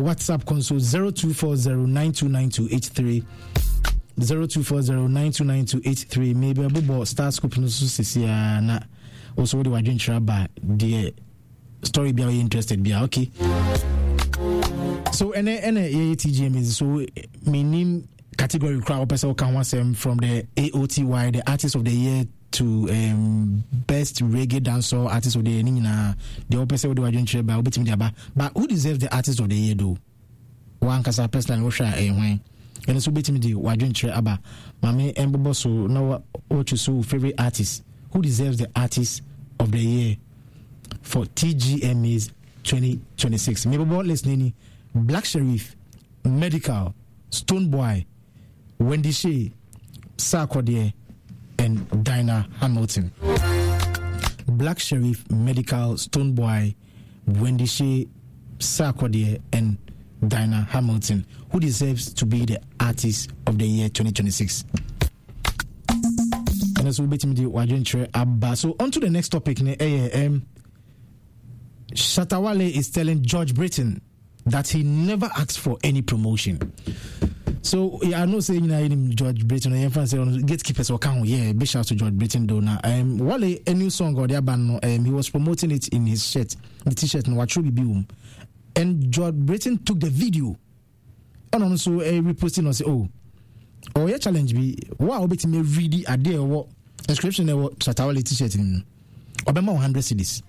WhatsApp console 0240929283 0240929283. Maybe a bobo star scoop no so na also the wajin traba the story be interested be okay. So TGM is so meaning category crowd person can want them from the AOTY, the artist of the year, to best reggae dancer artist of the year. The person would do a by but who deserves the artist of the year though? One kasa personal Russia when and so beat me the wajin aba mami embobo so no what you so favorite artist who deserves the artist of the year for TGMA's 2026. Maybe about listening Black Sherif, Medical, Stonebwoy, Wendy Shea, Sarkodie, and Dinah Hamilton. Black Sherif, Medical, Stonebwoy, Wendy Shea, Sarkodie, and Dinah Hamilton. Who deserves to be the artist of the year 2026? And as we bet me the Wajin Abba. So on to the next topic. Shatta Wale is telling George Britton that he never asked for any promotion. So I'm not saying George Britton. I'm saying gatekeepers or count. Yeah, big shout to George Britton. Though now, Wale a new song or the band. He was promoting it in his shirt, the t-shirt, and Wachubi Bium. And George Britton took the video, and also reposting and say, "Oh, yeah, challenge me. Wow, bet me read the idea what inscription there what Shatta Wale t-shirt in Obama 100 cedis."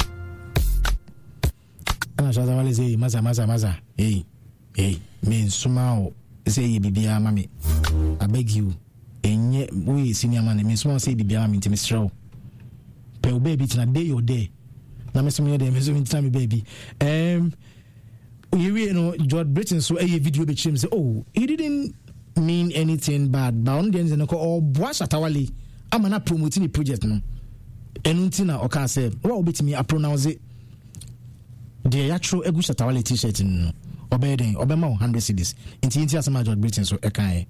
And Shatta Wale say, "Maza, hey, me suma say bibia mami. I beg you, enye we senior man me suma say bibia mami ntimi straw. Pe baby tina day your day. Na me suma day me suma tina me baby. You know, George Britton so a video be him say, oh, he didn't mean anything bad. But on the end, or boy Shatta Wale, I'm not promoting the project no. Enuntina or can say, what will me I pronounce it? The actual egu Shatta Wale t-shirt in Obeding, Obama 100 cedis. Inti asama George Britton so ekai.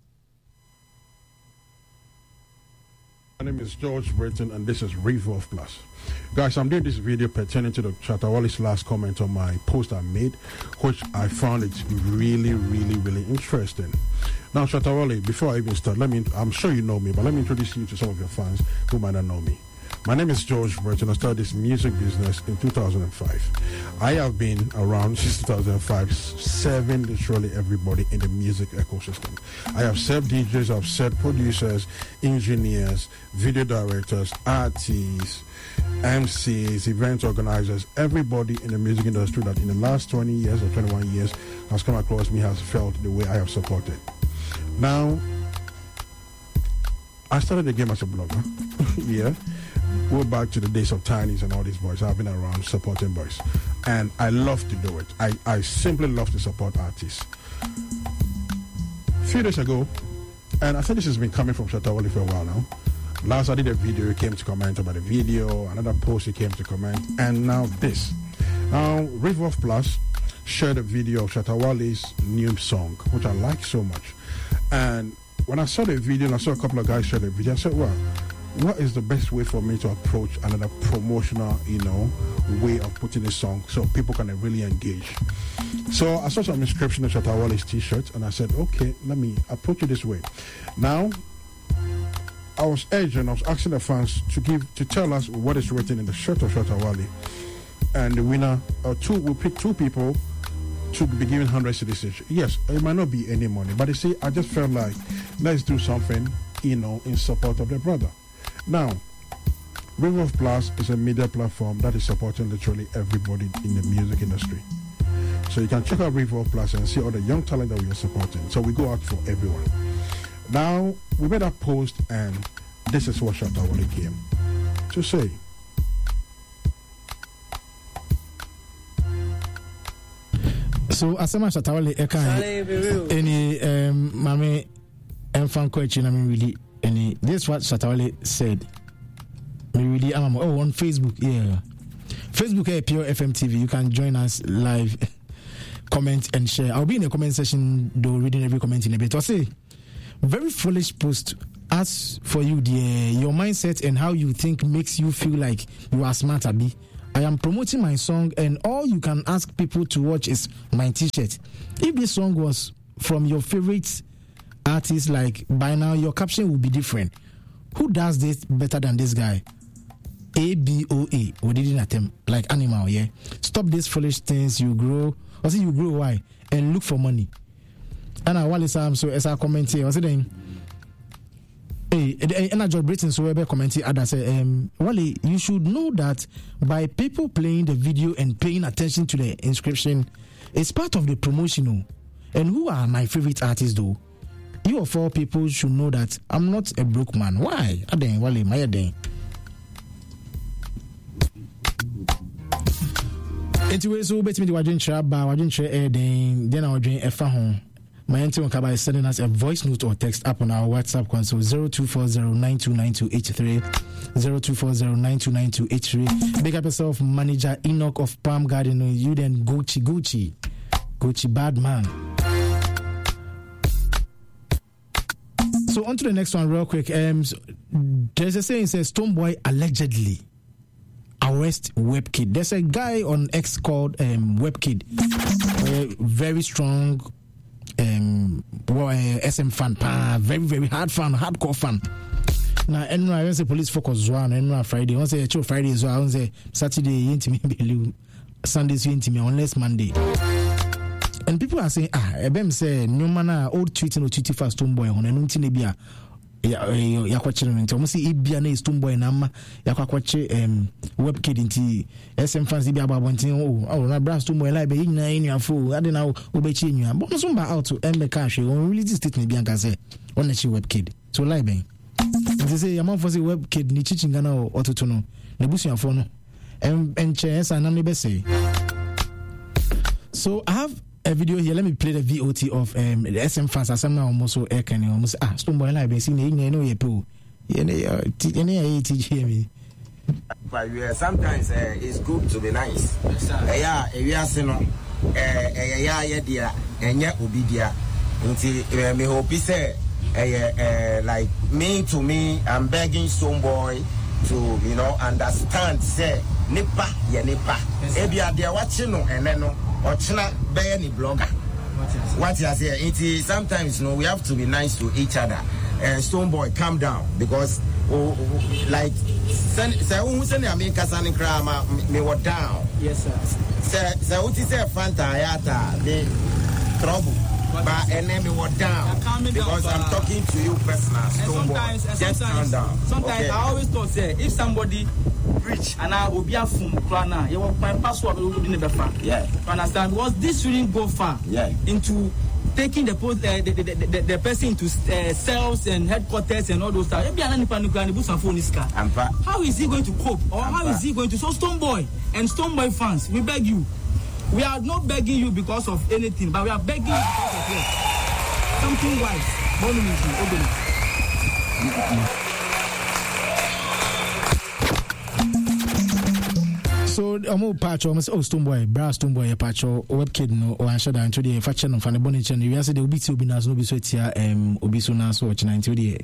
My name is George Britton and this is Revolve Plus. Guys, I'm doing this video pertaining to the Shatta Wale's last comment on my post I made, which I found it really interesting. Now, Shatta Wale, before I even start, I'm sure you know me, but let me introduce you to some of your fans who might not know me. My name is George Britton. I started this music business in 2005. I have been around since 2005, serving literally everybody in the music ecosystem. I have served DJs, I've served producers, engineers, video directors, artists, MCs, event organizers, everybody in the music industry that in the last 20 years or 21 years has come across me has felt the way I have supported. Now, I started the game as a blogger. Yeah. Go back to the days of Tiny's and all these boys. I've been around supporting boys. And I love to do it. I simply love to support artists. A few days ago, and I think this has been coming from Shatta Wale for a while now. Last I did a video, he came to comment about the video. Another post, he came to comment. And now this. Now, Revolve Plus shared a video of Shatta Wale's new song, which I like so much. And when I saw the video and I saw a couple of guys share the video, I said, well, what is the best way for me to approach another promotional, way of putting a song so people can really engage? So I saw some inscription of Shatta Wale's t-shirt and I said, okay, let me approach it this way. Now, I was asking the fans to tell us what is written in the shirt of Shatta Wale. And the winner, we'll pick two people to be given 100 cedis each. Yes, it might not be any money, but you see, I just felt like, let's do something, in support of the brother. Now, Revolve Plus is a media platform that is supporting literally everybody in the music industry. So you can check out Revolve Plus and see all the young talent that we are supporting. So we go out for everyone. Now, we made a post and this is what Shatta Wale came to say. So, asema Shatta Wale any mame enfan question really any this is what Shatta Wale said. Me really on Facebook, yeah. Facebook Pure FM TV. You can join us live, comment and share. I'll be in the comment section though, reading every comment in a bit. I'll say very foolish post. As for you, dear, your mindset and how you think makes you feel like you are smart, Abi. I am promoting my song, and all you can ask people to watch is my t-shirt. If this song was from your favorite artist, like by now your caption will be different. Who does this better than this guy? ABOA. We didn't attempt like animal, yeah. Stop these foolish things. You grow. I say you grow why? And look for money. And I want to say so as I comment here. I was saying, hey, and I just Britain so we comment here. I say, Wally, you should know that by people playing the video and paying attention to the inscription, it's part of the promotional. And who are my favorite artists though? You of all people should know that I'm not a broke man. Why? Aden Wally, my aden. Anyway, so bet me the Wajin then I will drink Efa home. My auntie Kaba is sending us a voice note or text up on our WhatsApp console 0240929283 0240929283. Big up yourself, manager Enoch of Palm Garden. You then Gucci bad man. So on to the next one real quick. There's a saying says Stonebwoy allegedly arrest WebKid. There's a guy on X called WebKid, very strong SM fan, very very hardcore fan. Now, I say police focus one, Friday. I say Friday as well. I say Saturday, Sundays, unless Monday. And people are saying, Ebem say no man old tweeting or tweeting fast Stonebwoy on and until yakwachirin nti omo si ibia na Stonebwoy na ma yakwakwachi WebKid nti SM fans ibia babontin na bra Stonebwoy like be nyina enuafo ade na obechi enua but so mba out to emeka hwe on release statement bi anka say on na chi WebKid so like ben nti say yamon for say WebKid ni chichinga na ototo no na busuafo no enche esa na me be say. So I have a video here. Let me play the VOT of the SM fans. As I'm now almost so air can almost Stonebwoy like seen you po. But sometimes it's good to be nice. Yeah, we are saying dear and yet obidia. Until me hope say like to me, I'm begging Stonebwoy to understand say nipa. If you are there watching and then or China by any blogger. What you say? It is sometimes we have to be nice to each other. Stonebwoy, calm down because like say who send America Sunny Krama me what down. Yes sir. Say what is a Fanta yata the trouble. But enemy what down because I'm talking to you personal. Sometimes calm down. Sometimes okay. I always thought say if somebody preach and I will be a phone planner, you want my password will be never far. Yeah. You understand? Because this shouldn't go far into taking the person into cells and headquarters and all those stuff. How is he going to cope? Or how is he going to? So Stonebwoy and Stonebwoy fans, we beg you. We are not begging you because of anything, but we are begging you because of what? Something wise. So I'm patch almost Stonebwoy, brass Stonebwoy patch or WebKid no or answer down to the faction of Fanny Bonnet and you say the Ubiti Ubinas no be so here Ubisuna so 90 the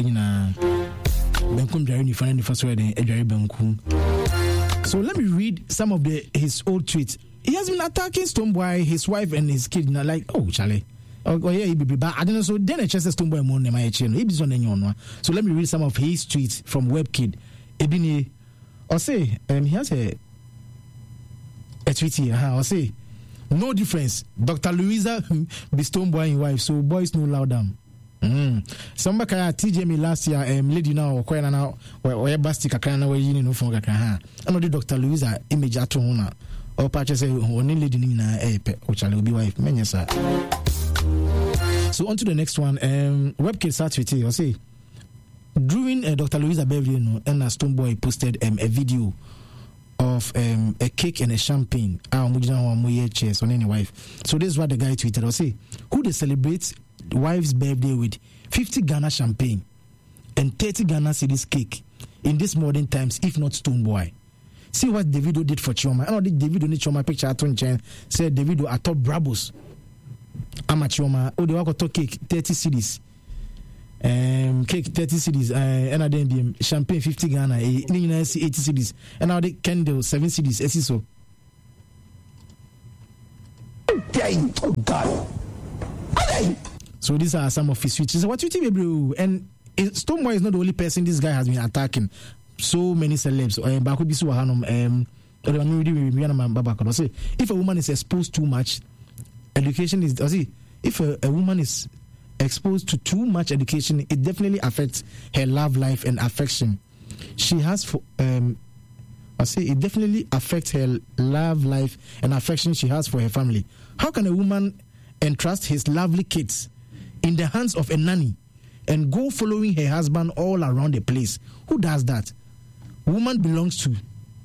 Benkum Jerry Fanny first reading Edgery Benkum. So let me read some of his old tweets. He has been attacking Stonebwoy, his wife, and his kid. Now, like, Charlie. Oh, yeah, he be bad. I don't know. So then I just Stonebwoy more than my channel. He be on the So let me read some of his tweets from WebKid. Ebini, or say, he has a tweet here. Or say, no difference. Dr. Louisa be Stonebwoy wife. So boys no loud down. Somebody TJ me last year lady now or now or basti kakana na we yini no phone kakana. I know the Dr. Louisa image ato hona. Or patches say only lady na which will be wife. So on to the next one. WebKid starts with you. Say during Dr. Louisa birthday, and Stonebwoy posted a video of a cake and a champagne. Chairs on any wife. So this is what the guy tweeted. Or say who they celebrate wife's birthday with 50 Ghana champagne and 30 Ghana cedis cake in these modern times, if not Stonebwoy. See what Davido did for Chioma. I know Davido need Chioma picture at Chen said Davido atop Brabos. I'm at Chioma. Oh, they want to cake 30 cedis. Cake 30 cedis, and I didn't champagne 50 Ghana, 80 cedis, and now the candle 7 cedis. Is so. Oh God. So these are some of his switches. What you think, bro? And Stonebwoy is not the only person this guy has been attacking. So many celebs. If a woman is exposed too much, education is. If a woman is exposed to too much education, it definitely affects her love life and affection. She has for it definitely affects her love life and affection she has for her family. How can a woman entrust his lovely kids in the hands of a nanny and go following her husband all around the place? Who does that? Woman belongs to.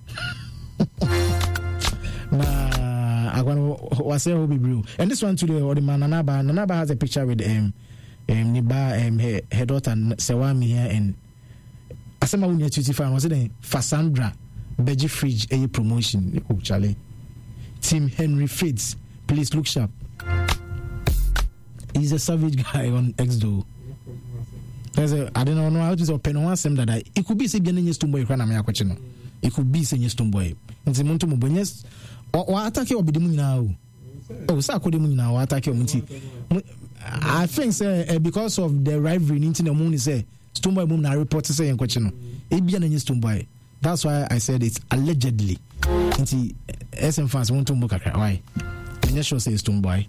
And this one to the man Nanaba. Nanaba has a picture with Niba, her daughter Sewami here, and Asema Unia 25 was it Fassandra Beji Fridge a promotion. Oh Charlie. Tim Henry Fitz, please look sharp. He's a savage guy on XDO. I don't know how to say Penwa Sem that it could be Sibian Stumboy Kranamia Cochino. It could be Senior Stumboy. And the Montomo Benes or attack or be the moon now. Oh, Sako the moon now, attack your Munti. I think because of the rivalry in the moon is a Stumboy Moon, I report to say in Cochino. It be an Stumboy. That's why I said it's allegedly. And the SM fans want to look at why. And just say Stumboy.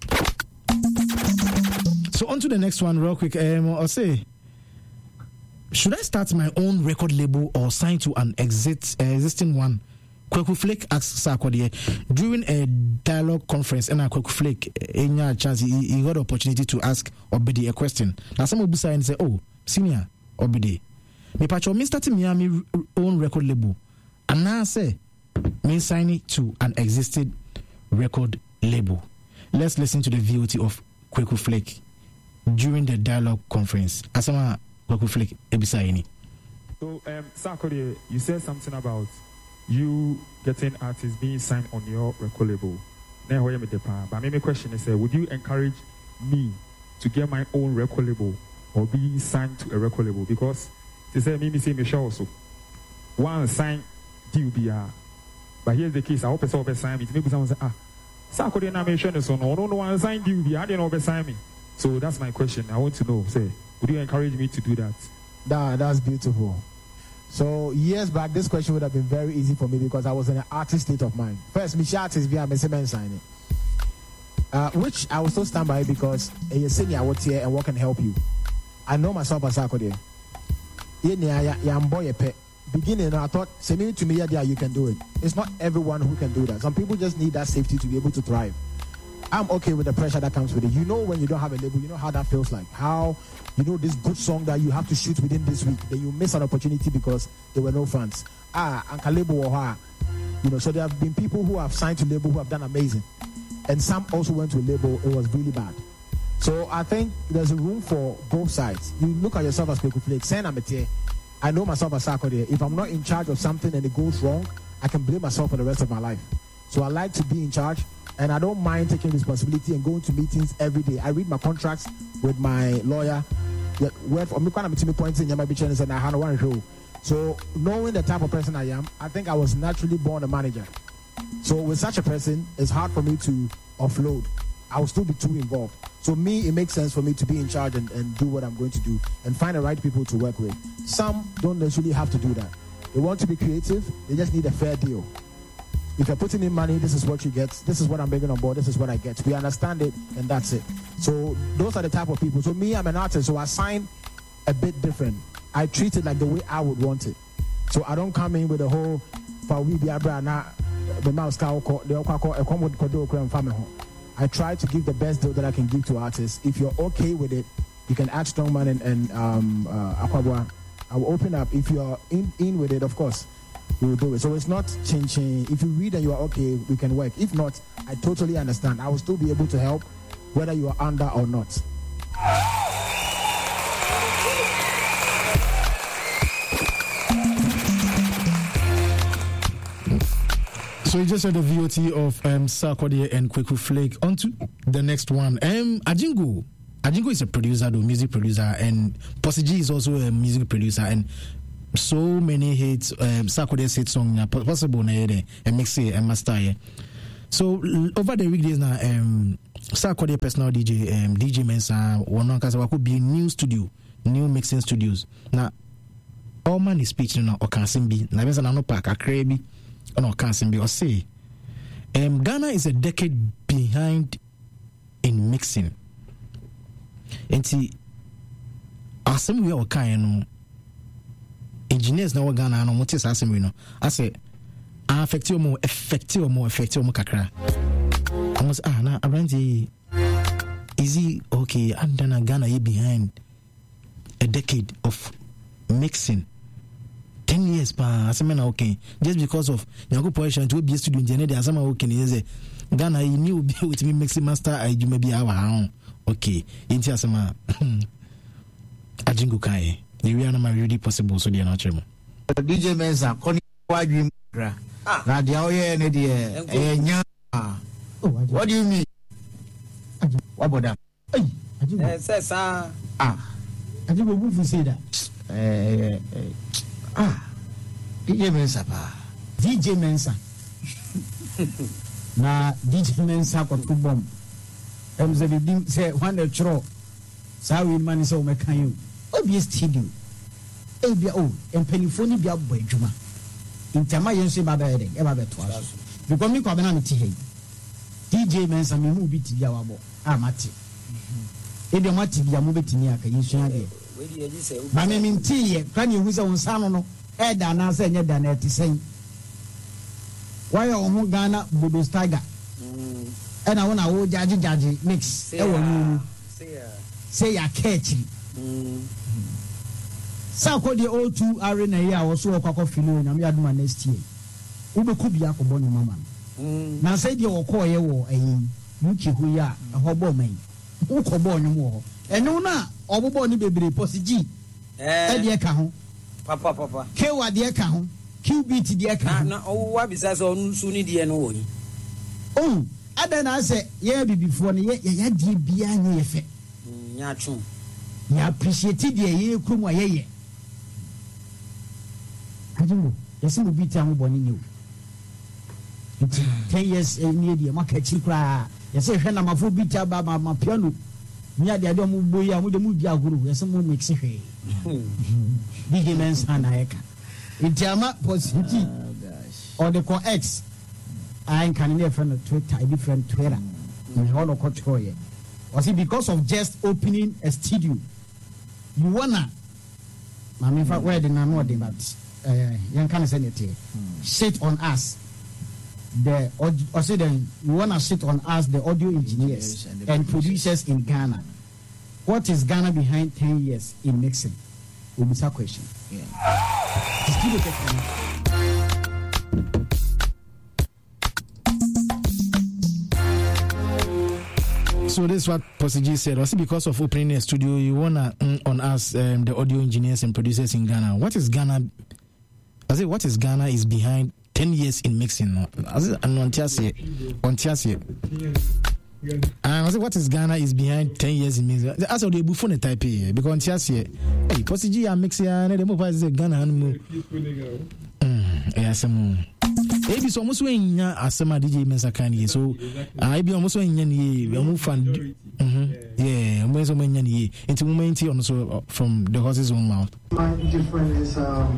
So on to the next one real quick. I'll say, should I start my own record label or sign to an existing one? Kweku Flake asks Sarkodie during a dialogue conference, and Kweku Flake in a chance he got the opportunity to ask Obidi a question. Now some will say and say, "Oh, senior Obidi, me pacho me starting my own record label, and now say me signing to an existing record label." Let's listen to the VOT of Kweku Flake during the dialogue conference. Asama Kweku Flake ebisaini. So, Sarkodie, you said something about you getting artists being signed on your record label. Now, but my question is, would you encourage me to get my own record label or be signed to a record label? Because they say me say Michelle also one sign DUBR. But here's the case: I hope it's sign me. Maybe someone say, Sarkodie na mention so no one sign DUBR. I didn't sign me. So that's my question. I want to know. Say, would you encourage me to do that? That's beautiful. So years back, this question would have been very easy for me because I was in an artist state of mind. First, me artist be a signing, which I will still stand by because a senior out here and what can help you. I know myself as Sarkodie. Beginning, I thought, sending to me, yeah, you can do it. It's not everyone who can do that. Some people just need that safety to be able to thrive. I'm okay with the pressure that comes with it. You know, when you don't have a label, you know how that feels like. How, you know, this good song that you have to shoot within this week, then you miss an opportunity because there were no fans. Uncle label or you know, so there have been people who have signed to label who have done amazing. And some also went to a label, it was really bad. So I think there's a room for both sides. You look at yourself as Kweku Flake, saying I'm a tear. I know myself as Sarkodie. If I'm not in charge of something and it goes wrong, I can blame myself for the rest of my life. So I like to be in charge. And I don't mind taking responsibility and going to meetings every day. I read my contracts with my lawyer. So knowing the type of person I am, I think I was naturally born a manager. So with such a person, it's hard for me to offload. I will still be too involved. So me, it makes sense for me to be in charge and do what I'm going to do and find the right people to work with. Some don't necessarily have to do that. They want to be creative. They just need a fair deal. If you're putting in money, this is what you get. This is what I'm bringing on board. This is what I get. We understand it, and that's it. So those are the type of people. So me, I'm an artist, so I sign a bit different. I treat it like the way I would want it. So I don't come in with the whole I try to give the best deal that I can give to artists. If you're okay with it, you can add Strongman and Aquabwa. I will open up. If you're in with it, of course, we will do it. So it's not changing. If you read and you are okay, we can work. If not, I totally understand. I will still be able to help whether you are under or not. So you just heard the VOT of Sarkodie and Kweku Flake. On to the next one. Ajingu Ajingo is a producer, though, music producer, and Posy G is also a music producer, and so many hits, Sarkodie's hit song, possible na and mix it and master. So over the weekdays now, Sarkodie personal DJ, DJ Mensa, one could be new studio, new mixing studios. Now, all man is speaking now, or can't be. Now, there's an park, a crabby, or can't be, or say. Ghana is a decade behind in mixing. And see, asem we are kind engineers now Ghana no motis asem we no. I say effective more kakra. Almost na abranti easy okay and then Ghana ye behind a decade of mixing. 10 years pa asem na okay just because of nyago position to be student engineer dey asem okay is Ghana you knew be with me mixing master I you maybe our okay inti asema Ajingo kai the we are not really possible so they are not true DJ Mensa koni wadwi gra na dia oye ne de enya what do you mean waboda says Ajingo bufu say that DJ Mensa pa DJ Mensa na DJ Mensa kwa kubom say when the chro so we man so me kan you obvious studio bia empanifoni bia boy adwuma intama yenso ba be de e ba be to aso because me kwa be na me ti he DJ Mensa me hu bi ti bia wabo amati de mati bia mo betimi aka yenso ade ba me minti ye kan you hu se won sano no e da na se nye da na ti sen why o Ghana Bodo Tiger and I want to judge mix. Say ya catchy. Sarkodie O2 arena here also a filo and I'm yadma next year. Ube could be a boni mama. Now say the oko ye wo a Muki Huya, a hobo main. Uko born war. And no na, Oboni baby Posy G. Dear Cajon. Papa. Kewa dear Cajon. QBT dear Cajon. Oh, what besides on Sunni dear no. Oh. Then I say, yeah, before ye dear behind ye fe. Yachu. Ya appreciated ye kuma ye. I don't know. Yes, will be time born in you. 10 years near the market chikra. Yes, I had my food beat about my piano. Near the Adam Boya with the Mudia Guru. Yes, some makes a hay. Big man's Anaeka. In Tiama was or the core X. I can never Twitter, a different Twitter. In all of Kochoye. Was it because of just opening a studio? You wanna, Mammy, if I wear the name, but young can send it here. Sit on us. Or say then you wanna sit on us, the audio engineers and producers in Ghana. What is Ghana behind 10 years in mixing? Will be some question. So this is what Posy G said. Was it because of opening a studio you wanna on us the audio engineers and producers in Ghana? What is Ghana? I say what is Ghana is behind 10 years in mixing? I say what is Ghana is behind 10 years in mixing? As of the buffon type here because on Tiasie, hey, Posy G are mixing and the mobile is Ghana and yes, maybe so almost when you are some DJ Mensa Kanye, so I be almost when you move fun. Yeah, when so many into moment also from the horse's own mouth. My difference is,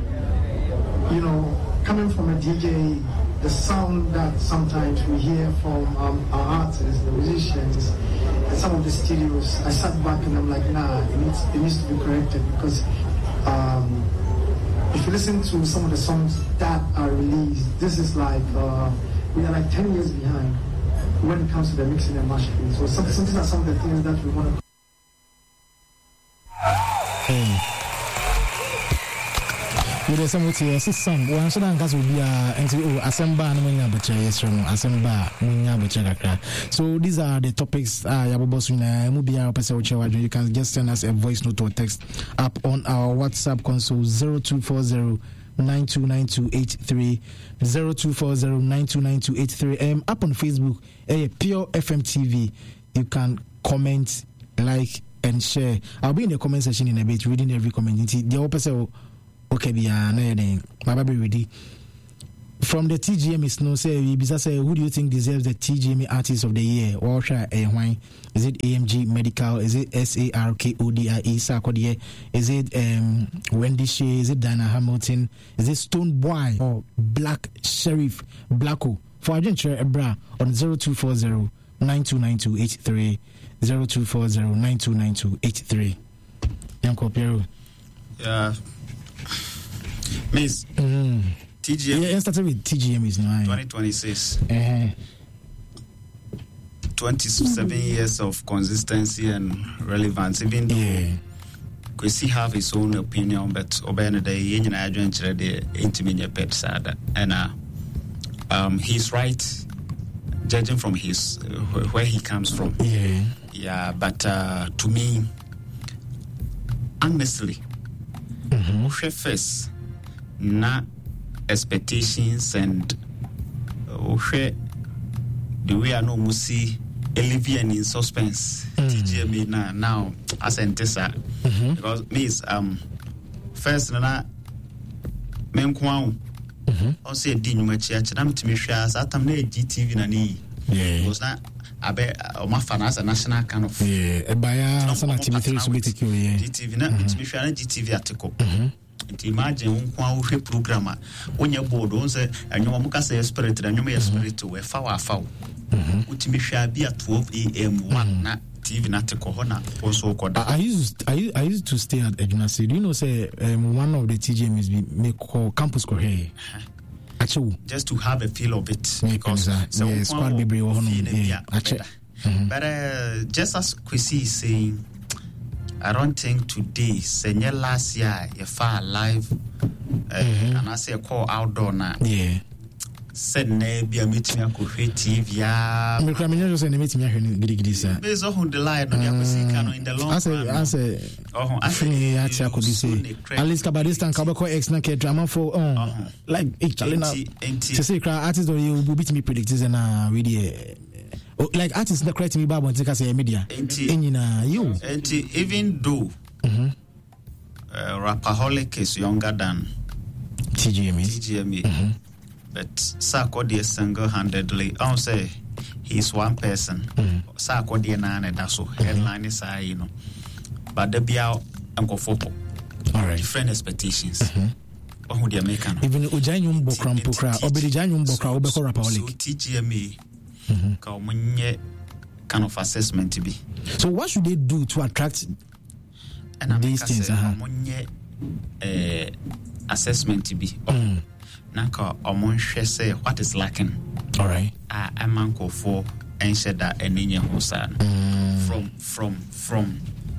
coming from a DJ, the sound that sometimes we hear from our artists, the musicians, and some of the studios, I sat back and I'm like, nah, it needs to be corrected because. If you listen to some of the songs that are released, this is like, we are like 10 years behind when it comes to the mixing and mastering. So these are some of the things that we want to... There's some some one so that will be assemba no butcher yes from assemba munya butcher. So these are the topics yabobosuna mubia person you can just send us a voice note or text up on our WhatsApp console 0240 929283 up on Facebook Pure FM TV. You can comment, like, and share. I'll be in the comment section in a bit, reading every comment. The opposite, okay, be my baby ready. From the TGM is no say, who do you think deserves the TGM Artist of the Year? Is it AMG Medical? Is it SARKODIE Sarkodie? Is it Wendy Shea? Is it Diana Hamilton? Is it Stone Boy or Black Sheriff Blacko? For Argentina Ebra on 0240 929283 0240 929283. Yanko Piero. Yeah. Miss. TGM. Yeah, started with TGM is now 2026. 27 years of consistency and relevance. Even though Kwesi have his own opinion, but Obey the Union Agent the intimate pet sad. And he's right, judging from his where he comes from. Yeah, but to me, honestly, first, not expectations and the way I know Musi Olivian in suspense TGM now as Antessa because Miss first na menkwao on say di nyuma chiachi na metimi hwa as atam na GTV na ni because na abe ma finance national kind of baya sana activity so betiki GTV na metimi hwa na GTV article imagine unkwa uhwe programmer onye board on say anyoma muka say spirit na anyoma spirit we fa wa fa utimi hwa bi at 12 am 1 na TV na te ko na also koda. I used to stay at Ejunasi. Do you know say one of the TGM is make campus ko here actually just to have a feel of it because squad be but just as Kwesi is saying, I don't think today, senior last year, you far live, and I say call outdoor now. Said maybe a meeting I could hit TV. I'm just saying, meeting me sir. Based on the line on the in the long run. I could say, at least Kabadistan Kabako X Nake drama for like actually now. To say, artists will beat me predictors and really. Like artists that create me Bible and take us a media. You. Even though Rapaholic is younger than TGM. But Sarkodie single-handedly, I'll say he's one person. Sarkodie nane daso headline is but the biao and go for different expectations. Oh, they make even Ujanyum Bokram Pukra, Obedijanyum Bokra, Obeko Rapaholic. TGM kind of assessment to be. So what should they do to attract these things? Assessment to be. Naka omonhwe say what is lacking. All right. A manko for ensure that enye hosan from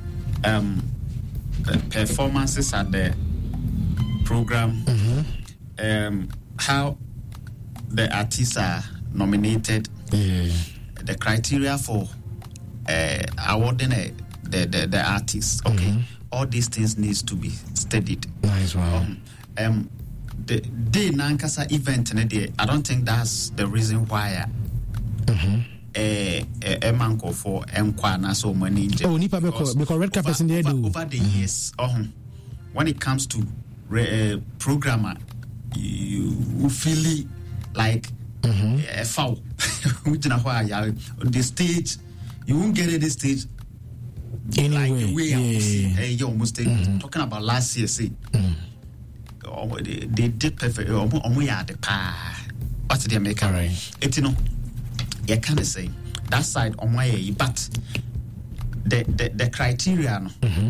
performances at the program, how the artists are nominated, the criteria for awarding the artists. Okay, all these things needs to be studied. Nice, wow. The day Nankasa event, I don't think that's the reason why a manko for Mkwana so many. Oh, Nipa because red carpet in there over the years. When it comes to programmer, you feel like a foul. The stage, you won't get at the stage. Anyway, like the way you almost talking about last year, say. They did perfect. We are the pa. What's the American? Right. It's you can't say that side on my but the criteria.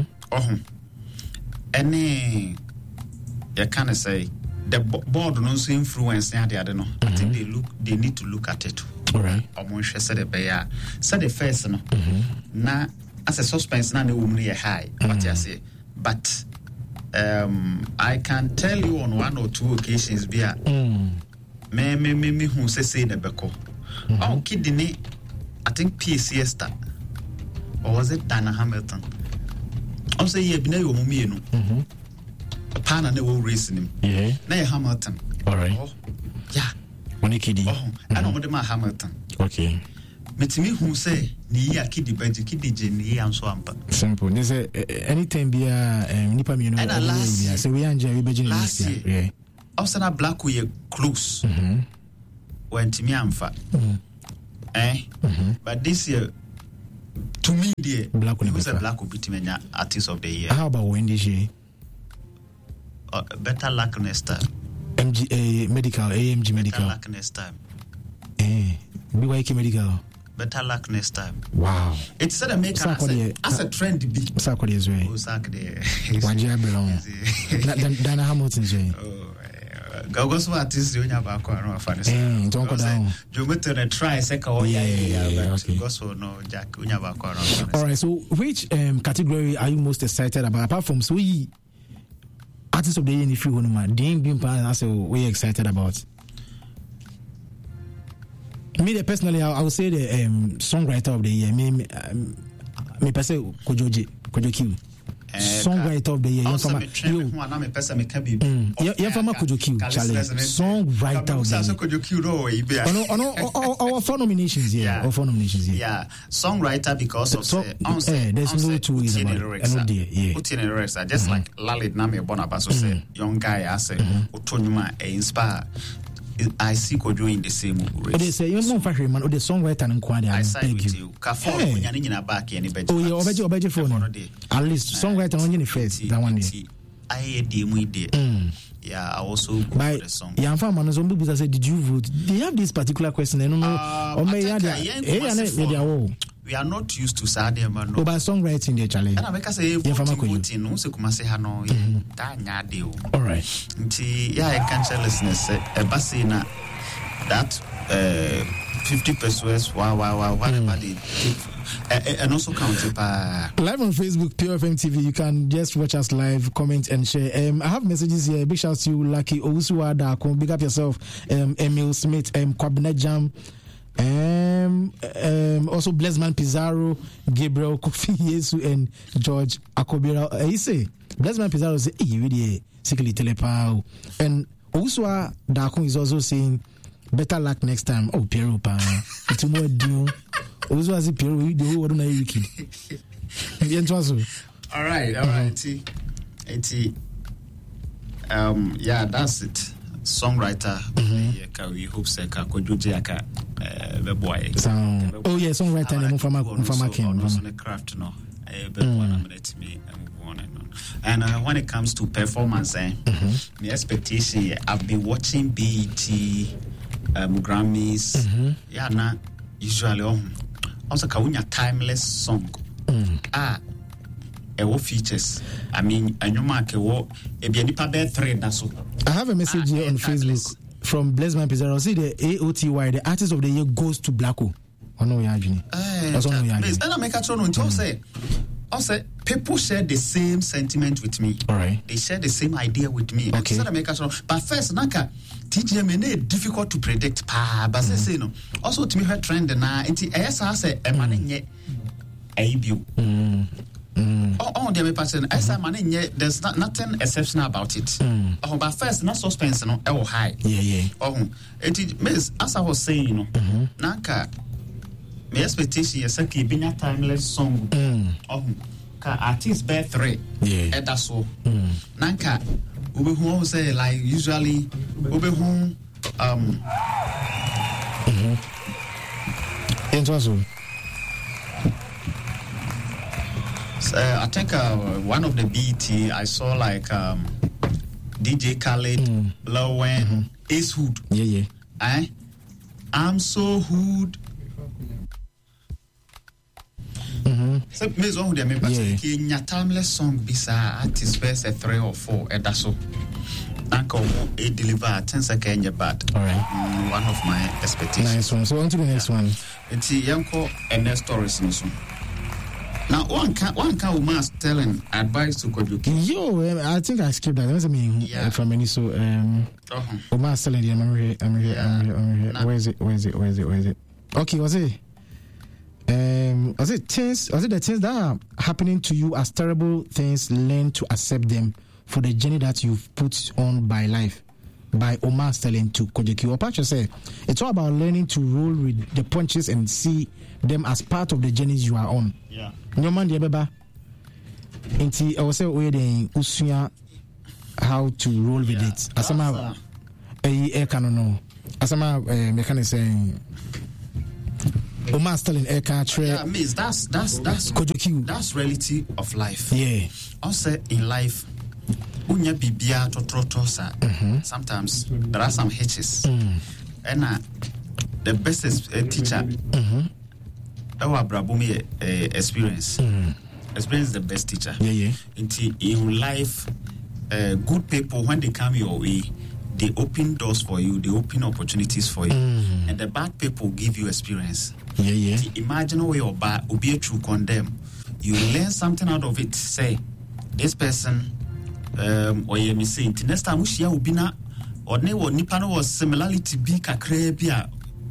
Any you can't say the board no influence. I think they need to look at it. All right. Said the first no. Na as a suspense na the woman high. What you say, but. I can tell you on one or two occasions me who say the beko. Oh, kidney, I think PCS start. Or was it Diana Hamilton? I'll say yeah, bina yo mummy no. Pana ne will racing him. Yeah. Na Hamilton. All right. Oh, yeah. When kiddy. Oh, I know what my Hamilton. Okay. metimi hu say ni ya kidi je ni ya nso ampa simple they say anytime be nipa me no say we anja we beji ni yeah also black we close when timi amfa but this year to me there black will be timenya artist of the year. How about Wendy J? Better luck next time. AMG medical. Better luck next time. BYK medical. Better luck next time. Wow. It's said a make as a trend be. Sakodi is right. Wajia belong. Dana Hamilton J. Gogos artist you nyaba kwa no afane. Don't go down. You meet to try second yeah. Gospel no Jack unyaba kwa no. All right, so which category are you most excited about apart from so we artist of the year in if you want to Dean Bimpa and say we excited about? Me personally I would say the songwriter of the year me person Kojo Q. Songwriter of the year. You from Kojo Q, Charlie. Songwriter of the year. Our four nominations here. Yeah, songwriter because of there's no two ways about it. Put in a lyrics just like Lalit Name Bonabaso said, young guy I say, Utonyuma inspire. I see Kojo in the same race. They say you won't fashion man. The songwriter and Kwani. I side with you. Kafo when you're in a back any better. Oh, you obey phone. At least songwriter on your face. That one day. I hear yeah, I also go by for the song. Young farmer Zombu said, did you vote? They have this particular question. I don't know. We are not used to Sadia man. By songwriting, dear Charlie. And I make us say, voting, no, so come say Hano, all right. Yeah, I can't tell listeners, a bassina that 50 pesos, wow, whatever they take. And also count live on Facebook, Pure FM TV. You can just watch us live, comment and share. I have messages here. Big shout to you, Lucky Owusuwada. Big up yourself, Emil Smith, Kwabena Jam. Also Blessman Pizarro, Gabriel Kofi Yesu, and George Akobira. He say Blessman Pizarro say, "Hey, really, secretly telepow." And Owusuwada Dakon is also saying, "Better luck next time." Oh, Piero pa, it's more do. Owusuwada say Piero, the whole world na wicked. All right. Yeah, that's it. Songwriter, we hope Seka Kojujiaka, the boy. Oh, yeah, songwriter, and from craft, no, and when it comes to performance, the expectation, I've been watching BET, Grammys, yeah, now usually also Kawunya timeless song. Ewo features. I mean, a new market wo ebianipa be 3 daso. I have a message here on Facebook from Blessman Pizarro. See the AOTY, the artist of the year goes to Blacko. Oh no, Yajini. And I make a try to say, people share the same sentiment with me. All right. They share the same idea with me. Okay. But first, Naka, TGM difficult to predict. But say no. Also, to me, her trend na. Inti I say a man nye aibu. Oh, dear person, as I man, there's nothing exceptional about it. Oh, but first, not suspense, no, oh, high. Yeah. Oh, it means, as I was saying, you know, Naka, my expectation is a being a timeless song. Oh, artist bear 3. Yeah. And that's all. Nanka, we who say, like, usually, we who, Interesting. I think one of the BET I saw like DJ Khaled, Lil Wayne, Ace Hood. Yeah. I'm so hood. So Miss Ohu de me pass timeless song bisa artist first 3 or 4 and that's so. Uncle it deliver 10 seconds bad. All right. One of my expectations. Nice one. So on to the next one. It's Yanko and their stories no so. Now, one can must telling advice to Kojo. Yo, I think I skipped that. That's me from any so. Omar telling the I'm here. Where is it? Okay, was it the things that are happening to you as terrible things? Learn to accept them for the journey that you've put on by life. by Omar Sterling to Kojoki. Opacho say it's all about learning to roll with the punches and see them as part of the journeys you are on. Yeah. Nyoman de beba. Inti I was say we den usunya how to roll with it. Asama kanono. Asama mechanic saying Omar Sterling yeah, miss, that's Kojoki. That's reality of life. Yeah. Also in life, unya bibia totrotosa. Sometimes there are some hitches. And the best teacher, our Brabumi experience. Experience is the best teacher. Yeah. In life, good people, when they come your way, they open doors for you, they open opportunities for you. And the bad people give you experience. Yeah. Imagine where you're bad, will be a true condemn. You learn something out of it. Say, this person, or you may say, next time we share ubina, or nipano was similarity be kakrebia.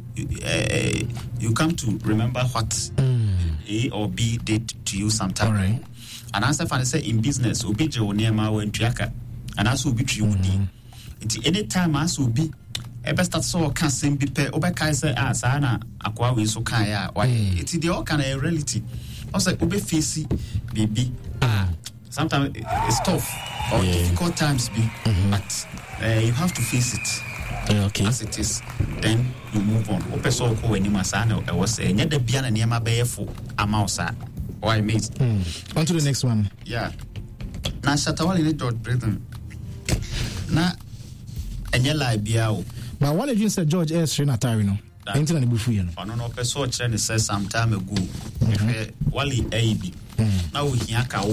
You come to remember what A or B did to you sometime. All right. And as I say in business, ubi jo nema when triaka, and as ubi to you. Any time as ubi, ebe start so can same be pe obe kai say sana akwa we so kan ya why it's the all kind of reality. Also obe face baby sometimes it's tough or difficult times be but you have to face it as it is, then you move on. Ope so ko when masana I was saying the bia na niema be fo amausa why mate on to the next one. Yeah, na shatawali ni George Britain na enye la biao. But what did you say George S. Renatari no? Enti na ne bufu ye no. Ono no person chere say some time ago. Wali AIB. Now we hear ka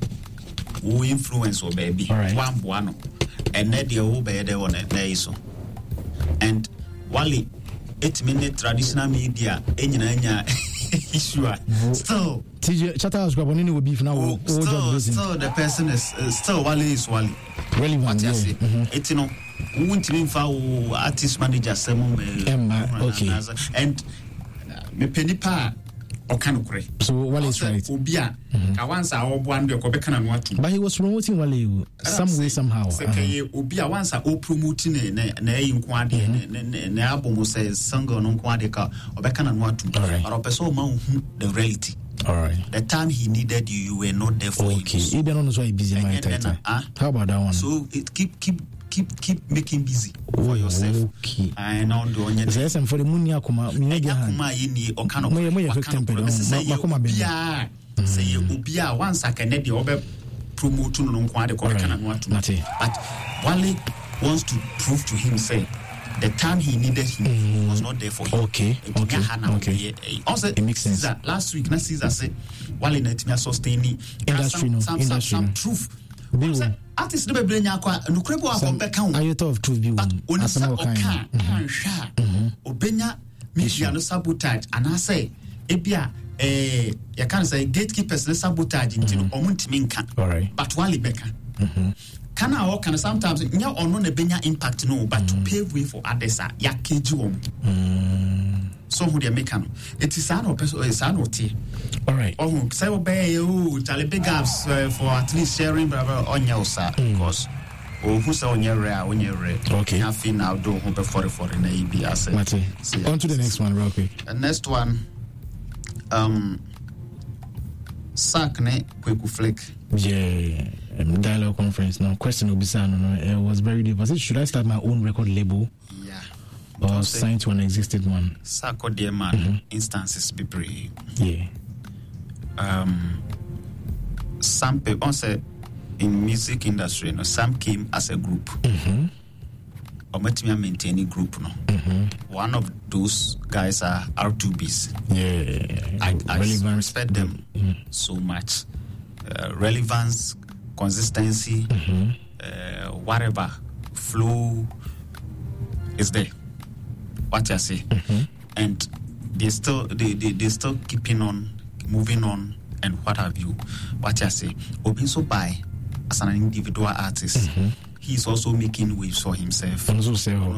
wo influence o baby. One boano. And na dey wo be dey won na iso. And Wali 8-minute traditional media enyina issue still TJ Chatterhouse grab on any beef now. Still the person is still Wali is Wali. Relevant. It's no won't mean for artist manager okay. And me penny pa or can so Wale is right. Ubia once I one the Quebecan and what, but he was promoting Wale some way somehow. Ubia once I promoting in quantity and album says Sango non quadica or Becan and what or person the reality. All right. The time he needed you, you were not there for him. Okay. Even on the way busy. How about that one? So it keep making busy for yourself. Okay. I know the only. Yes, and for the money, Akuma, yini or kind of say ubia once I can the over promote no quite but Wale wants to prove to him say the time he needed him was not there for him. Okay. Also, it makes sense. Last week, Caesar said, Wale let me sustain some truth. Artists never bring aqua, no crebo of back count. I thought of truth be one. Obenya, Michiano sabotage, and I say, Ebia, you can't say gatekeepers, the sabotage until Omuntiminka. All right. But Wale Becca. Can I walk and sometimes no or no benya impact no, but to pave way for others are yakeju. So who they make it is an person is an OT. All right. Oh, say obey you, Charlie big ups for at least sharing on your side, because who's on your rare. Okay. Nothing now do for in the EBS. On to the next one, real quick. The next one, Sakne Kweku Flick. Yeah. Dialogue conference now. Question will be it was very deep. Should I start my own record label? Yeah. Or sign to an existing one? Sako dear man, instances be brave. Yeah. Some people say in music industry, some came as a group. Or maintain a group. One of those guys are R2Bs. Yeah. I respect them so much. Relevance, consistency, whatever flow is there. What I say, and they still keeping on, moving on, and what have you. What I say, Obinso by as an individual artist, he's also making waves for himself. Also,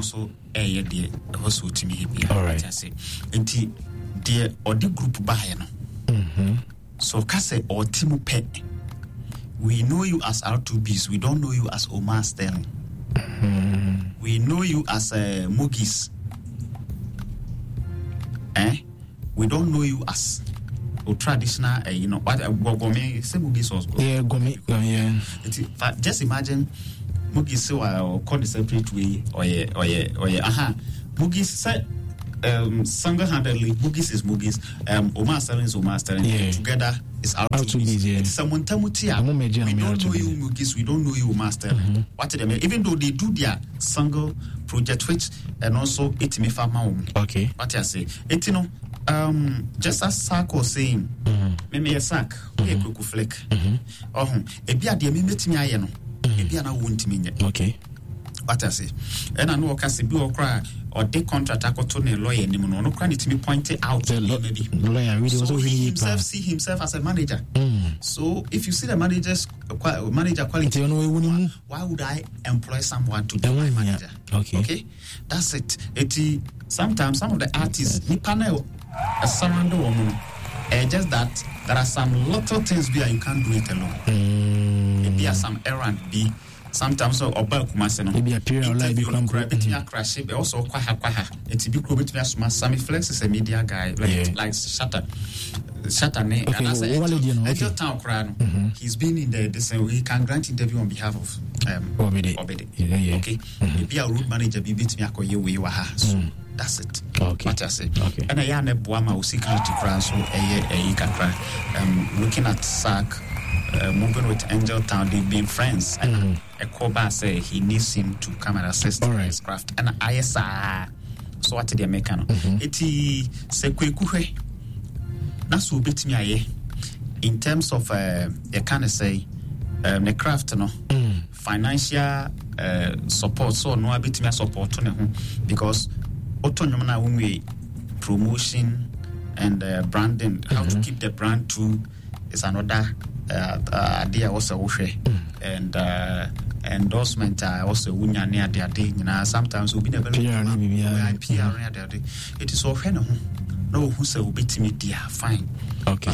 also to me. All right. What I say, and the or the group by so Kase or Timu Pet. We know you as R2Bs. We don't know you as Omar Sterling. we know you as Mugis. We don't know you as traditional, what Gome, say Mugis was. Yeah, Gome, yeah. Just imagine Mugis or call the separate way, or Mugis said. Single-handedly, Mugis is Mugis. Omar Sterling is Omar Sterling. Yeah. Together is out to be. It's someone Tamutia. We don't know you Mugis. We don't know you Omar Sterling. What they mean? Even though they do their single project, which and also it may farm. Okay. What I say, it just as Sack was saying, maybe a sack, a cuckoo flick. Oh, a beer dear me met me ayano. A beer now won't mean it. Okay. What I say, and I know Cassie Bill cry. Or the contract I got to a lawyer anymore. No credit to me pointed out maybe. Lawyer really so was he himself see himself as a manager. So if you see the manager quality, why would I employ someone to be my manager? Okay, that's it. Sometimes some of the artists ni panel a surround the woman. Just that there are some little things where you can't do it alone. Maybe some errand be. Sometimes so oba kumase no maybe a period like become between crash but also kwaha it be grow between Sammy Flex is a media guy like Shatter ne and as a town crowd he's been in the same he can grant interview on behalf of Obede. Okay be a road manager be between akoye we wa ha so that's it. Okay. What I say. Okay. And I am a boama who security crowd so looking at SAC moving with Angel Town, they've been friends. And Ekoba say he needs him to come and assist his craft. And I so what did they make? Eti se kwekuhe. That's what bit me in terms of you can say the craft no financial support. So no bit me support because autonomous we promotion and branding, how to keep the brand true is another idea also and endorsement also wunya near their day sometimes will be never PR it is all no who say will be timid fine. Okay.